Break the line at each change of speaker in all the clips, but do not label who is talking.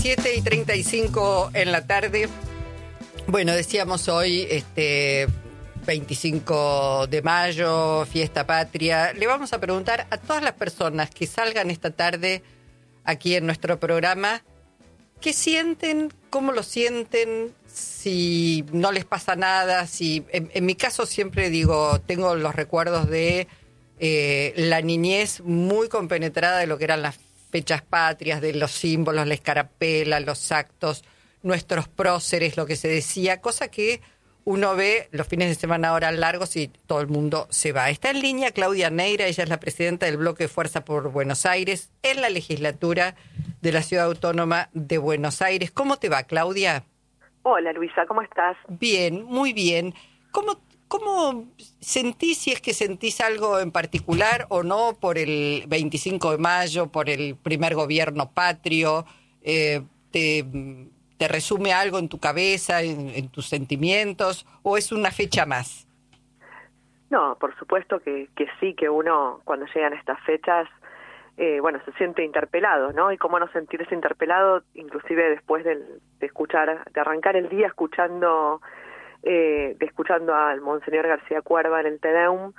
7:35 en la tarde. Bueno, decíamos hoy, 25 de mayo, fiesta patria. Le vamos a preguntar a todas las personas que salgan esta tarde aquí en nuestro programa, ¿qué sienten? ¿Cómo lo sienten? Si no les pasa nada, si en mi caso siempre digo, tengo los recuerdos de la niñez muy compenetrada de lo que eran las fechas patrias, de los símbolos, la escarapela, los actos, nuestros próceres, lo que se decía, cosa que uno ve los fines de semana ahora largos y todo el mundo se va. Está en línea Claudia Neira, ella es la presidenta del Bloque Fuerza por Buenos Aires en la legislatura de la Ciudad Autónoma de Buenos Aires. ¿Cómo te va, Claudia?
Hola, Luisa, ¿cómo estás?
Bien, muy bien. ¿Cómo sentís, si es que sentís algo en particular o no, por el 25 de mayo, por el primer gobierno patrio? ¿Te resume algo en tu cabeza, en tus sentimientos, o es una fecha más?
No, por supuesto que sí, que uno cuando llegan estas fechas, se siente interpelado, ¿no? Y cómo no sentirse interpelado, inclusive después de arrancar el día escuchando al Monseñor García Cuerva en el Te Deum,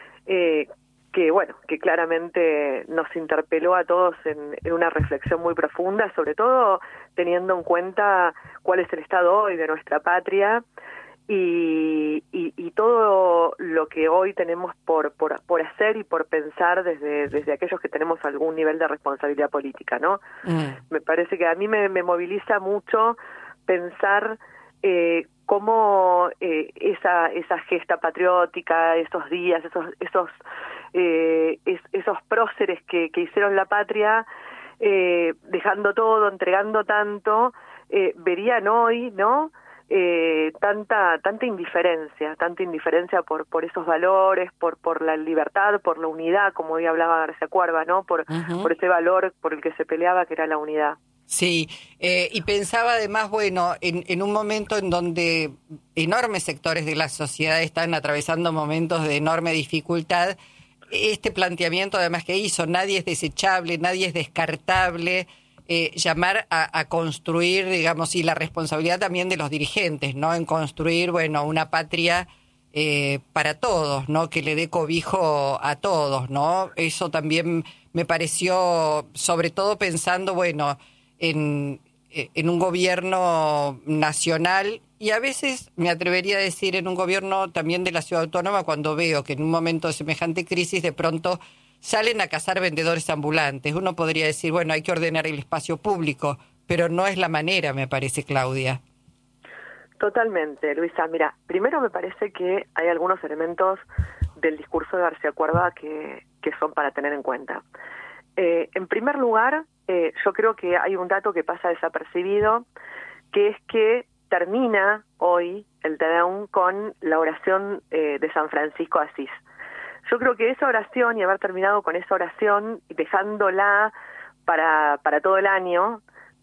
que claramente nos interpeló a todos en una reflexión muy profunda, sobre todo teniendo en cuenta cuál es el estado hoy de nuestra patria y todo lo que hoy tenemos por hacer y por pensar desde aquellos que tenemos algún nivel de responsabilidad política, ¿no? Me parece que a mí me moviliza mucho pensar cómo esa gesta patriótica, esos días, esos próceres que hicieron la patria, dejando todo, entregando tanto, verían hoy, ¿no? Tanta indiferencia por esos valores, por la libertad, por la unidad, como hoy hablaba García Cuerva, ¿no? Por ese valor por el que se peleaba, que era la unidad.
Sí, y pensaba además, bueno, en un momento en donde enormes sectores de la sociedad están atravesando momentos de enorme dificultad, este planteamiento además que hizo, nadie es desechable, nadie es descartable, llamar a construir, digamos, y la responsabilidad también de los dirigentes, ¿no? En construir, bueno, una patria para todos, ¿no? Que le dé cobijo a todos, ¿no? Eso también me pareció, sobre todo pensando, bueno, en un gobierno nacional y a veces me atrevería a decir en un gobierno también de la Ciudad Autónoma, cuando veo que en un momento de semejante crisis de pronto salen a cazar vendedores ambulantes. Uno podría decir, bueno, hay que ordenar el espacio público, pero no es la manera, me parece, Claudia.
Totalmente, Luisa. Mira, primero me parece que hay algunos elementos del discurso de García Cuerva que son para tener en cuenta. En primer lugar, yo creo que hay un dato que pasa desapercibido, que es que termina hoy el Te Deum con la oración de San Francisco de Asís. Yo creo que esa oración, y haber terminado con esa oración, dejándola para todo el año,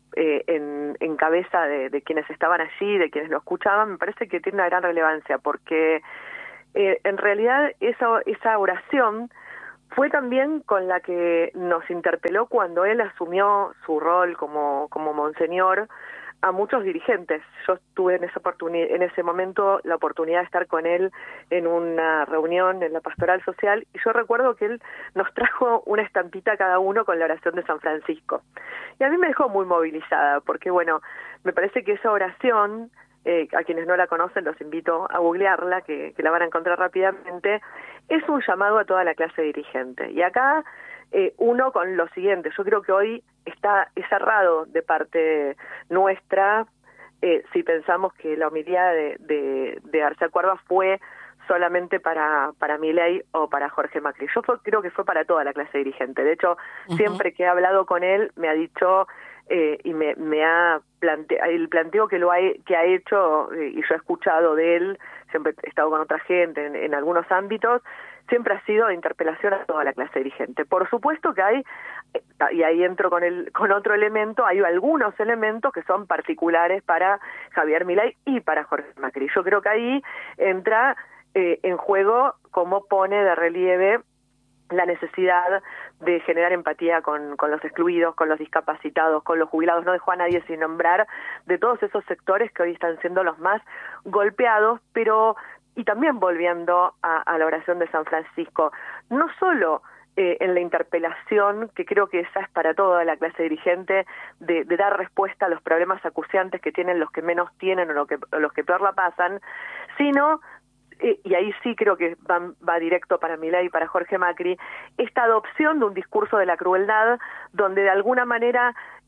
en cabeza de quienes estaban allí, de quienes lo escuchaban, me parece que tiene una gran relevancia, porque en realidad esa oración fue también con la que nos interpeló cuando él asumió su rol como monseñor a muchos dirigentes. Yo tuve en ese momento la oportunidad de estar con él en una reunión en la Pastoral Social, y yo recuerdo que él nos trajo una estampita a cada uno con la oración de San Francisco. Y a mí me dejó muy movilizada, porque bueno, me parece que esa oración, a quienes no la conocen los invito a googlearla, que la van a encontrar rápidamente, es un llamado a toda la clase dirigente. Y acá uno con lo siguiente, yo creo que hoy es errado de parte nuestra si pensamos que la homilía de García Cuerva fue solamente para Milei o para Jorge Macri. Yo creo que fue para toda la clase dirigente. De hecho, siempre que he hablado con él, me ha dicho y me ha el planteo que ha hecho, y yo he escuchado de él, siempre he estado con otra gente en algunos ámbitos, siempre ha sido de interpelación a toda la clase dirigente. Por supuesto que hay, y ahí entro con otro elemento, hay algunos elementos que son particulares para Javier Milei y para Jorge Macri. Yo creo que ahí entra en juego cómo pone de relieve la necesidad de generar empatía con los excluidos, con los discapacitados, con los jubilados. No dejó a nadie sin nombrar, de todos esos sectores que hoy están siendo los más golpeados, pero y también volviendo a la oración de San Francisco, no solo en la interpelación, que creo que esa es para toda la clase dirigente, de dar respuesta a los problemas acuciantes que tienen los que menos tienen o los que peor la pasan, sino, y ahí sí creo que va directo para Milei y para Jorge Macri, esta adopción de un discurso de la crueldad, donde de alguna manera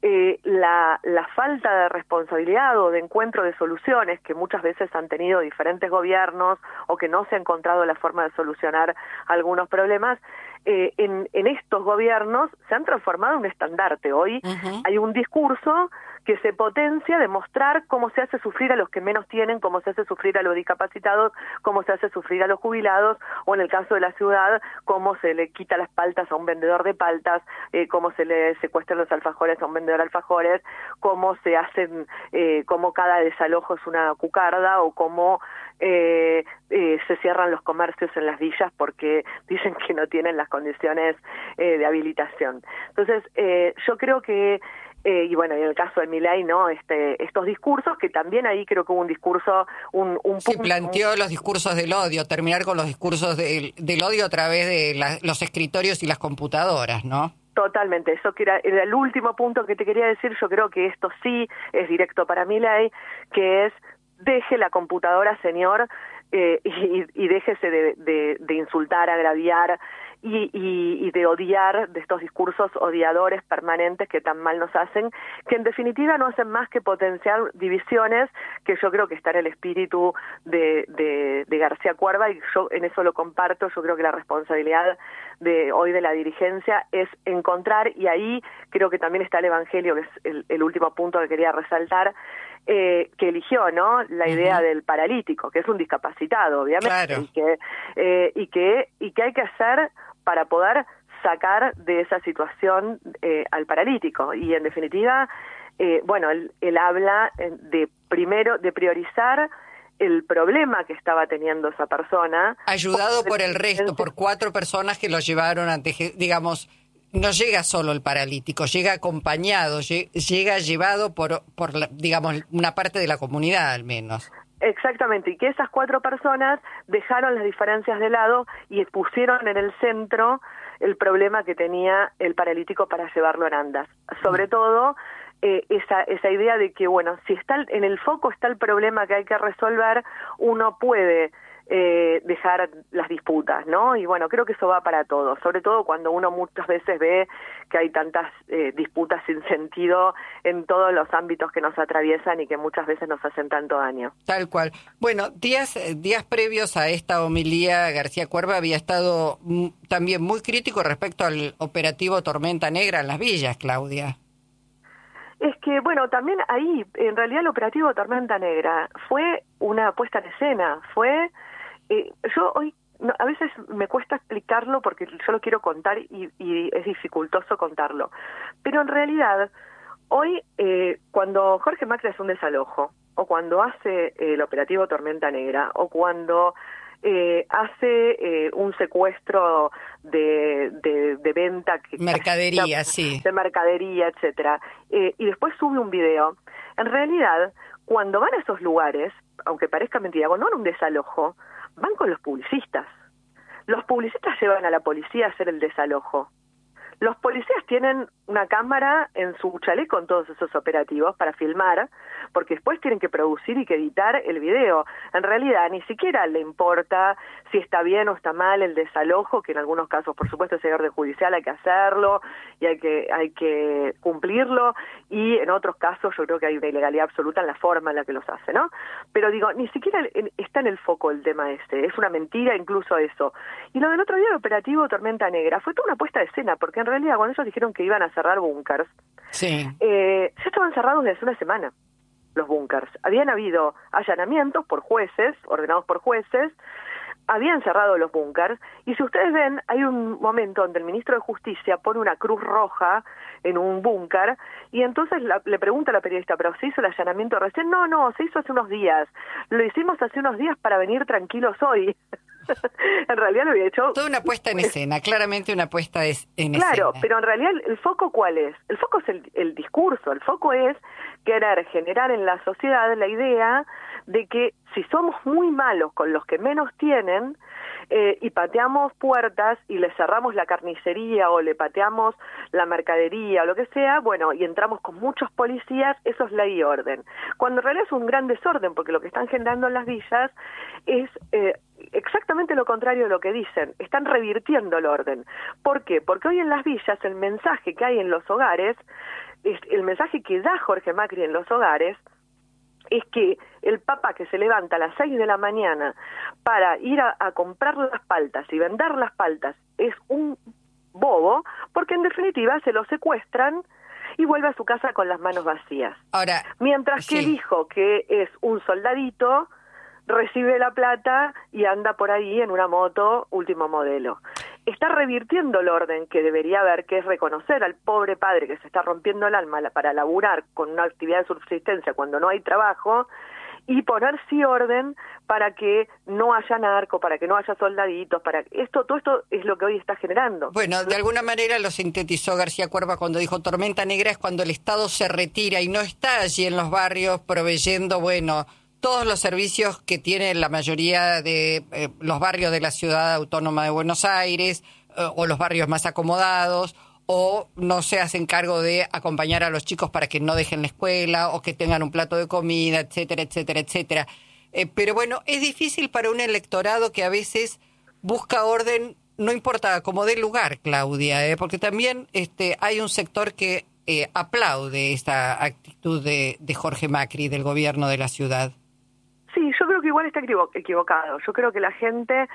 la falta de responsabilidad o de encuentro de soluciones que muchas veces han tenido diferentes gobiernos o que no se ha encontrado la forma de solucionar algunos problemas, en estos gobiernos se han transformado en un estandarte. Hoy hay un discurso que se potencia de mostrar cómo se hace sufrir a los que menos tienen, cómo se hace sufrir a los discapacitados, cómo se hace sufrir a los jubilados, o en el caso de la ciudad, cómo se le quita las paltas a un vendedor de paltas, cómo se le secuestran los alfajores a un vendedor de alfajores, cómo se hacen, cómo cada desalojo es una cucarda, o cómo se cierran los comercios en las villas porque dicen que no tienen las condiciones de habilitación. Entonces, yo creo que y bueno, en el caso de Milei, ¿no? Estos discursos, que también ahí creo que hubo un discurso,
se planteó los discursos del odio, terminar con los discursos del odio a través de los escritorios y las computadoras, ¿no?
Totalmente, eso que era el último punto que te quería decir. Yo creo que esto sí es directo para Milei, que es: deje la computadora, señor, y déjese de insultar, agraviar y de odiar, de estos discursos odiadores permanentes que tan mal nos hacen, que en definitiva no hacen más que potenciar divisiones, que yo creo que está en el espíritu de García Cuerva, y yo en eso lo comparto. Yo creo que la responsabilidad de hoy de la dirigencia es encontrar, y ahí creo que también está el Evangelio, que es el último punto que quería resaltar, que eligió, ¿no? La idea del paralítico, que es un discapacitado, obviamente, claro. y que hay que hacer para poder sacar de esa situación al paralítico. Y en definitiva, bueno, él habla de priorizar el problema que estaba teniendo esa persona.
Ayudado por el resto, por 4 personas que lo llevaron ante, digamos, no llega solo el paralítico, llega acompañado, llega llevado por digamos, una parte de la comunidad al menos.
Exactamente, y que esas 4 personas dejaron las diferencias de lado y pusieron en el centro el problema que tenía el paralítico para llevarlo en andas. Sobre todo, esa idea de que, bueno, si está en el foco está el problema que hay que resolver, uno puede dejar las disputas, ¿no? Y bueno, creo que eso va para todos, sobre todo cuando uno muchas veces ve que hay tantas disputas sin sentido en todos los ámbitos que nos atraviesan y que muchas veces nos hacen tanto daño.
Tal cual. Bueno, días previos a esta homilía, García Cuerva había estado también muy crítico respecto al operativo Tormenta Negra en las villas, Claudia.
Es que, bueno, también ahí, en realidad el operativo Tormenta Negra fue una puesta en escena, yo hoy a veces me cuesta explicarlo porque yo lo quiero contar y es dificultoso contarlo, pero en realidad hoy cuando Jorge Macri hace un desalojo, o cuando hace el operativo Tormenta Negra, o cuando hace un secuestro de venta,
mercadería, sí,
de mercadería, etcétera, y después sube un video. En realidad, cuando van a esos lugares, aunque parezca mentira, cuando van a un desalojo, van con los publicistas. Los publicistas llevan a la policía a hacer el desalojo. Los policías tienen una cámara en su chaleco en todos esos operativos para filmar, porque después tienen que producir y que editar el video. En realidad ni siquiera le importa si está bien o está mal el desalojo, que en algunos casos, por supuesto, es orden judicial, hay que hacerlo y hay que cumplirlo, y en otros casos yo creo que hay una ilegalidad absoluta en la forma en la que los hace, ¿no? Pero digo, ni siquiera está en el foco el tema este, es una mentira incluso eso. Y lo del otro día, el operativo Tormenta Negra, fue toda una puesta de escena, porque en realidad cuando ellos dijeron que iban a cerrar búnkers,
sí,
ya estaban cerrados desde hace una semana los búnkers. Habían habido allanamientos por jueces, ordenados por jueces, habían cerrado los búnkers, y si ustedes ven, hay un momento donde el ministro de Justicia pone una cruz roja en un búnker, y entonces le pregunta a la periodista, ¿pero se hizo el allanamiento recién? No, se hizo hace unos días. Lo hicimos hace unos días para venir tranquilos hoy. En realidad lo había hecho...
Toda una puesta en escena, claramente una puesta en escena.
Claro, pero en realidad el foco ¿cuál es? El foco es el discurso, el foco es querer generar en la sociedad la idea de que si somos muy malos con los que menos tienen, y pateamos puertas y le cerramos la carnicería o le pateamos la mercadería o lo que sea, bueno, y entramos con muchos policías, eso es ley y orden. Cuando en realidad es un gran desorden, porque lo que están generando en las villas es exactamente lo contrario de lo que dicen, están revirtiendo el orden. ¿Por qué? Porque hoy en las villas el mensaje que hay en los hogares, el mensaje que da Jorge Macri en los hogares, es que el papá que se levanta a las 6 de la mañana para ir a comprar las paltas y vender las paltas es un bobo, porque en definitiva se lo secuestran y vuelve a su casa con las manos vacías.
Ahora,
mientras que el hijo, que es un soldadito, recibe la plata y anda por ahí en una moto último modelo. Está revirtiendo el orden que debería haber, que es reconocer al pobre padre que se está rompiendo el alma para laburar con una actividad de subsistencia cuando no hay trabajo, y poner sí orden para que no haya narco, para que no haya soldaditos, todo esto es lo que hoy está generando.
Bueno, de alguna manera lo sintetizó García Cuerva cuando dijo tormenta negra es cuando el Estado se retira y no está allí en los barrios proveyendo, todos los servicios que tiene la mayoría de los barrios de la Ciudad Autónoma de Buenos Aires, o los barrios más acomodados, o no se hacen cargo de acompañar a los chicos para que no dejen la escuela o que tengan un plato de comida, etcétera, etcétera, etcétera. Pero bueno, es difícil para un electorado que a veces busca orden, no importa como dé lugar, Claudia, porque también hay un sector que aplaude esta actitud de Jorge Macri, del gobierno de la ciudad.
Sí, yo creo que igual está equivocado. Yo creo que la gente,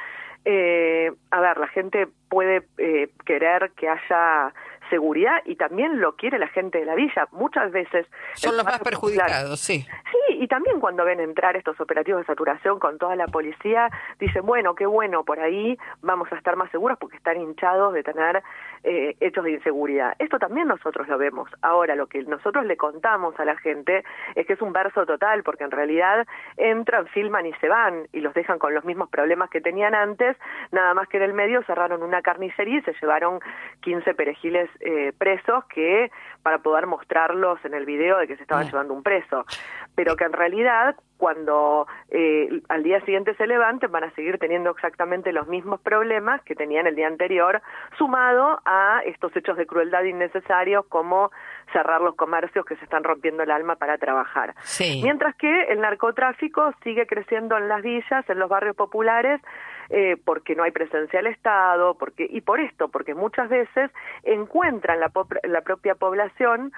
la gente puede querer que haya seguridad y también lo quiere la gente de la villa. Muchas veces...
Son los más perjudicados, sí.
Sí, y también cuando ven entrar estos operativos de saturación con toda la policía, dicen, bueno, qué bueno, por ahí vamos a estar más seguros porque están hinchados de tener hechos de inseguridad. Esto también nosotros lo vemos. Ahora, lo que nosotros le contamos a la gente es que es un verso total, porque en realidad entran, filman y se van, y los dejan con los mismos problemas que tenían antes, nada más que en el medio cerraron una carnicería y se llevaron 15 perejiles presos, que para poder mostrarlos en el video de que se estaban llevando un preso, pero que en realidad cuando al día siguiente se levanten van a seguir teniendo exactamente los mismos problemas que tenían el día anterior, sumado a estos hechos de crueldad innecesarios como cerrar los comercios que se están rompiendo el alma para trabajar.
Sí.
Mientras que el narcotráfico sigue creciendo en las villas, en los barrios populares, porque no hay presencia del Estado, porque muchas veces encuentra en la propia población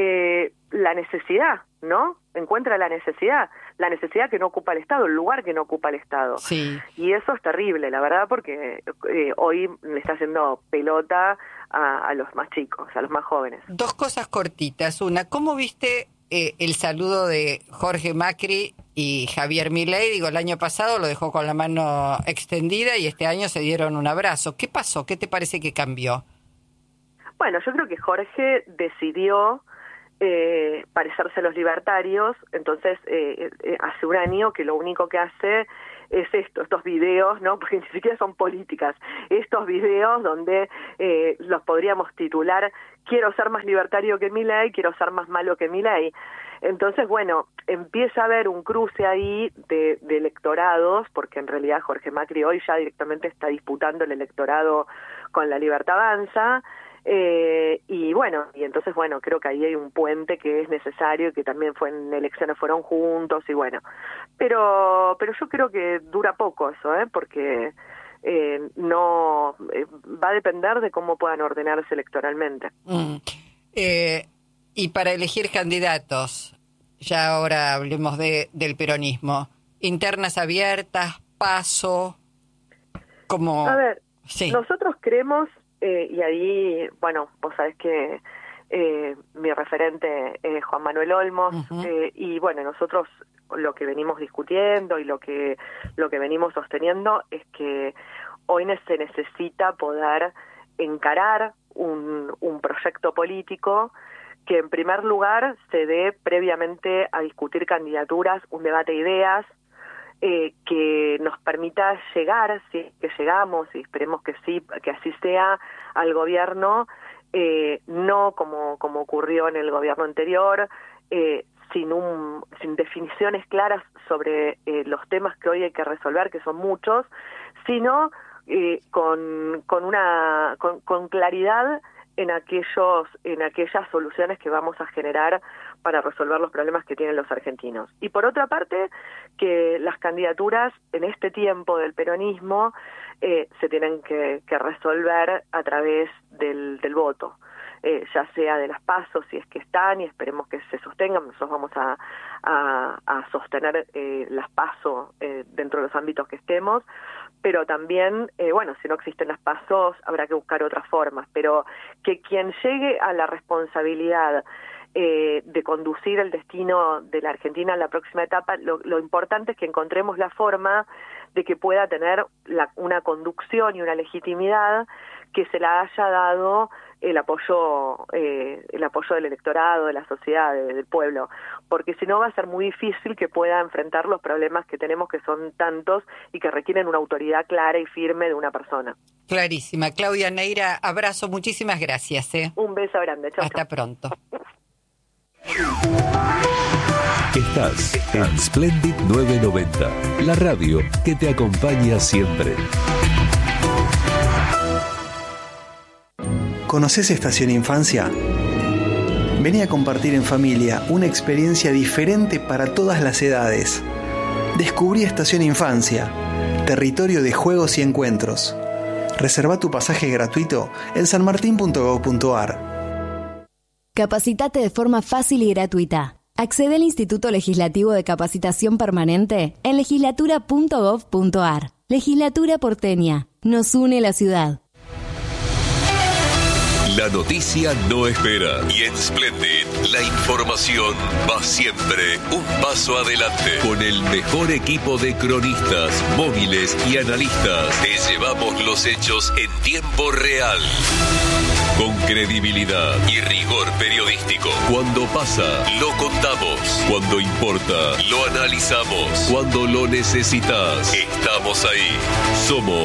la necesidad, ¿no? Encuentra la necesidad que no ocupa el Estado, el lugar que no ocupa el Estado.
Sí.
Y eso es terrible, la verdad, porque hoy le está haciendo pelota a los más chicos, a los más jóvenes.
Dos cosas cortitas. Una, ¿cómo viste el saludo de Jorge Macri y Javier Milei? El año pasado lo dejó con la mano extendida y este año se dieron un abrazo. ¿Qué pasó? ¿Qué te parece que cambió?
Bueno, yo creo que Jorge decidió parecerse a los libertarios, entonces hace un año que lo único que hace es estos videos, ¿no? Porque ni siquiera son políticas, estos videos donde los podríamos titular quiero ser más libertario que Milei, quiero ser más malo que Milei. Entonces, bueno, empieza a haber un cruce ahí de electorados, porque en realidad Jorge Macri hoy ya directamente está disputando el electorado con La Libertad Avanza, y entonces creo que ahí hay un puente que es necesario, que también en elecciones fueron juntos, y pero yo creo que dura poco eso, porque no va a depender de cómo puedan ordenarse electoralmente.
Y para elegir candidatos, ya ahora hablemos del peronismo, internas abiertas, paso, como...
A ver,
sí.
Nosotros creemos, y ahí, vos sabés que mi referente es Juan Manuel Olmos, y nosotros lo que venimos discutiendo y lo que venimos sosteniendo es que hoy se necesita poder encarar un proyecto político que en primer lugar se dé previamente a discutir candidaturas, un debate de ideas, que nos permita llegar, si que llegamos, y esperemos que sí, que así sea, al gobierno, no como ocurrió en el gobierno anterior, sin definiciones claras sobre los temas que hoy hay que resolver, que son muchos, sino con claridad en aquellas soluciones que vamos a generar para resolver los problemas que tienen los argentinos. Y por otra parte, que las candidaturas en este tiempo del peronismo se tienen que resolver a través del voto, ya sea de las PASO, si es que están, y esperemos que se sostengan. Nosotros vamos a sostener las PASO dentro de los ámbitos que estemos, pero también, si no existen las PASO, habrá que buscar otras formas, pero que quien llegue a la responsabilidad de conducir el destino de la Argentina en la próxima etapa, lo importante es que encontremos la forma de que pueda tener una conducción y una legitimidad que se la haya dado el apoyo del electorado, de la sociedad, del pueblo, porque si no va a ser muy difícil que pueda enfrentar los problemas que tenemos, que son tantos y que requieren una autoridad clara y firme de una persona.
Clarísima. Claudia Neira, abrazo, muchísimas gracias.
Un beso grande. Chau,
hasta pronto.
Estás en Splendid 990, la radio que te acompaña siempre.
¿Conoces Estación Infancia? Vení a compartir en familia una experiencia diferente para todas las edades. Descubrí Estación Infancia, territorio de juegos y encuentros. Reserva tu pasaje gratuito en sanmartin.gov.ar.
Capacitate de forma fácil y gratuita. Accede al Instituto Legislativo de Capacitación Permanente en legislatura.gov.ar. Legislatura porteña. Nos une la ciudad.
La noticia no espera y en Splendid la información va siempre un paso adelante. Con el mejor equipo de cronistas, móviles y analistas, te llevamos los hechos en tiempo real. Con credibilidad y rigor periodístico. Cuando pasa, lo contamos. Cuando importa, lo analizamos. Cuando lo necesitas, estamos ahí. Somos